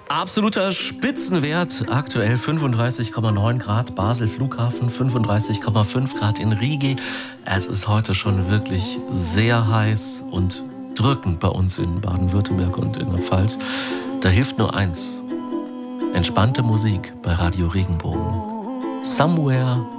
Absoluter Spitzenwert, aktuell 35,9 Grad, Basel Flughafen 35,5 Grad in Rigi. Es ist heute schon wirklich sehr heiß und drückend bei uns in Baden-Württemberg und in der Pfalz. Da hilft nur eins: entspannte Musik bei Radio Regenbogen. Somewhere